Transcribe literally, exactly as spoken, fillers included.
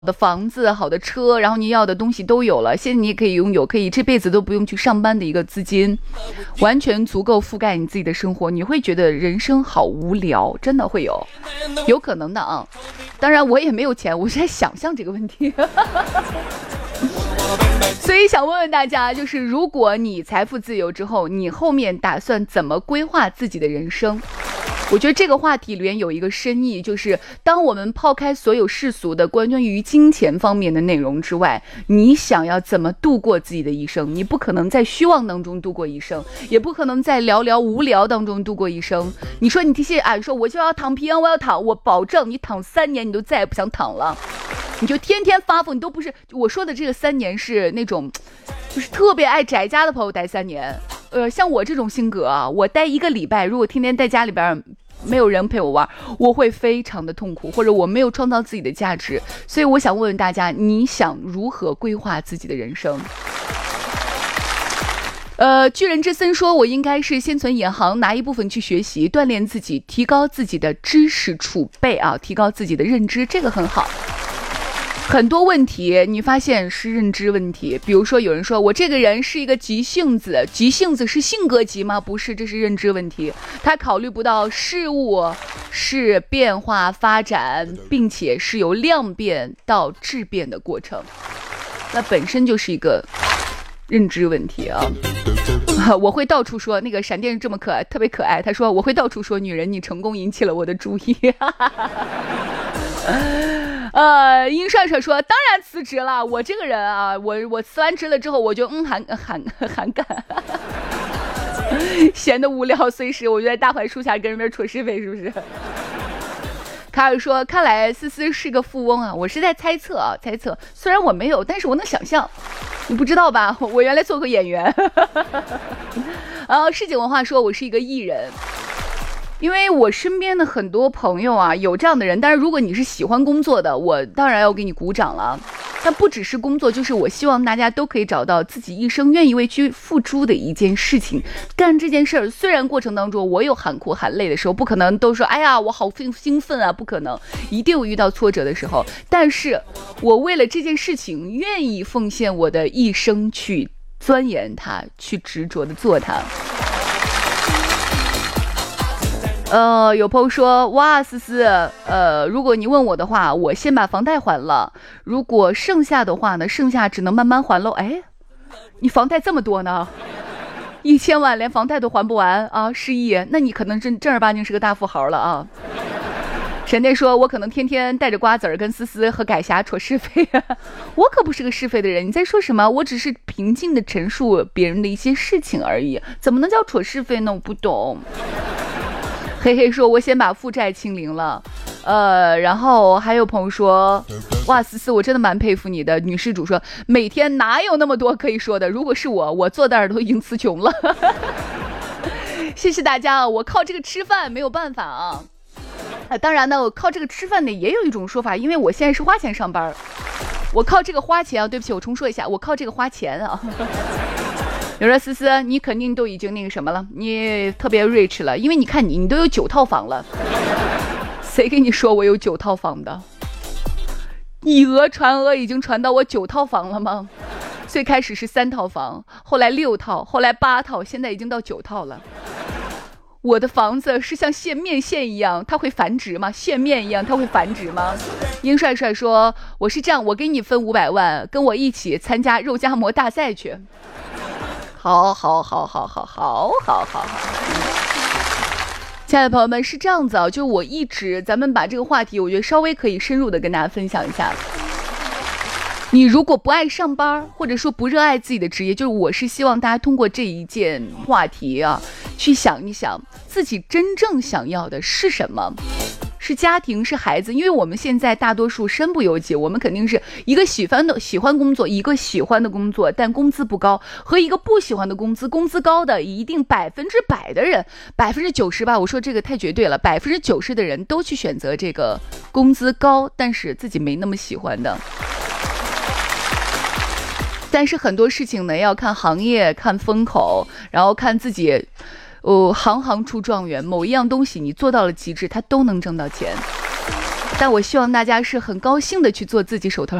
的房子、好的车，然后你要的东西都有了，现在你也可以拥有，可以这辈子都不用去上班的一个资金，完全足够覆盖你自己的生活，你会觉得人生好无聊，真的会有，有可能的啊。当然我也没有钱，我是在想象这个问题。所以想问问大家，就是如果你财富自由之后，你后面打算怎么规划自己的人生？我觉得这个话题里面有一个深意，就是当我们抛开所有世俗的关于金钱方面的内容之外，你想要怎么度过自己的一生？你不可能在虚妄当中度过一生，也不可能在寥寥无聊当中度过一生。你说你提起啊，说我就要躺平，我要躺，我保证你躺三年，你都再也不想躺了。你就天天发疯，你都不是我说的这个三年是那种，就是特别爱宅家的朋友待三年。呃，像我这种性格啊，我待一个礼拜，如果天天在家里边没有人陪我玩，我会非常的痛苦，或者我没有创造自己的价值。所以我想问问大家，你想如何规划自己的人生？呃，巨人之森说，我应该是先存银行，拿一部分去学习，锻炼自己，提高自己的知识储备啊，提高自己的认知，这个很好。很多问题你发现是认知问题，比如说有人说我这个人是一个急性子，急性子是性格急吗？不是，这是认知问题。他考虑不到事物是变化发展，并且是由量变到质变的过程，那本身就是一个认知问题啊。我会到处说，那个闪电这么可爱，特别可爱，他说我会到处说女人你成功引起了我的注意。呃，殷帅帅说，当然辞职了。我这个人啊，我我辞完职了之后，我就嗯喊喊喊干，闲得无聊，随时我就在大槐树下跟人们戳是非，是不是？卡尔说，看来思思是个富翁啊。我是在猜测啊，猜测。虽然我没有，但是我能想象。你不知道吧？我原来做过演员。然后市井文化说，我是一个艺人。因为我身边的很多朋友啊，有这样的人，但是如果你是喜欢工作的，我当然要给你鼓掌了。但不只是工作，就是我希望大家都可以找到自己一生愿意为去付出的一件事情。干这件事儿，虽然过程当中我有喊苦喊累的时候，不可能都说哎呀我好兴奋啊，不可能，一定有遇到挫折的时候。但是我为了这件事情，愿意奉献我的一生去钻研它，去执着的做它。呃，有朋友说，哇，思思，呃，如果你问我的话，我先把房贷还了，如果剩下的话呢，剩下只能慢慢还喽。哎，你房贷这么多呢？一千万连房贷都还不完啊，失忆，那你可能正正儿八经是个大富豪了啊。闪电说，我可能天天带着瓜子儿跟思思和改霞戳是非、啊、我可不是个是非的人，你在说什么？我只是平静的陈述别人的一些事情而已，怎么能叫戳是非呢？我不懂。嘿嘿说，我先把负债清零了。呃，然后还有朋友说，哇，思思，我真的蛮佩服你的。女施主说，每天哪有那么多可以说的？如果是我，我坐那儿都已经词穷了。谢谢大家，我靠这个吃饭没有办法啊。啊，当然呢，我靠这个吃饭呢也有一种说法，因为我现在是花钱上班，我靠这个花钱啊。对不起，我重说一下，我靠这个花钱啊。有人说，思思，你肯定都已经那个什么了，你特别 rich 了，因为你看你，你都有九套房了。谁跟你说我有九套房的？以讹传讹，已经传到我九套房了吗？最开始是三套房，后来六套，后来八套，现在已经到九套了。我的房子是像线面线一样，它会繁殖吗？线面一样，它会繁殖吗？英帅帅说，我是这样，我给你分五百万，跟我一起参加肉夹馍大赛去。好好好好好好好好好，亲爱的朋友们，是这样子啊，就我一直咱们把这个话题，我觉得稍微可以深入的跟大家分享一下。你如果不爱上班，或者说不热爱自己的职业，就是我是希望大家通过这一件话题啊，去想一想自己真正想要的是什么。是家庭，是孩子，因为我们现在大多数身不由己，我们肯定是一个喜欢的喜欢工作，一个喜欢的工作，但工资不高，和一个不喜欢的工资，工资高的一定百分之百的人，百分之九十吧，我说这个太绝对了，百分之九十的人都去选择这个工资高，但是自己没那么喜欢的。但是很多事情呢，要看行业，看风口，然后看自己。哦，行行出状元，某一样东西你做到了极致，它都能挣到钱。 但我希望大家是很高兴的去做自己手头